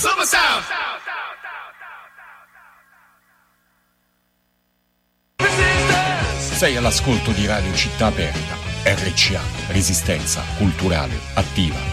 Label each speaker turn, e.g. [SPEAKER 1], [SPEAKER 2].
[SPEAKER 1] Summer sound.
[SPEAKER 2] Sei all'ascolto di Radio Città Aperta, RCA, Resistenza Culturale Attiva.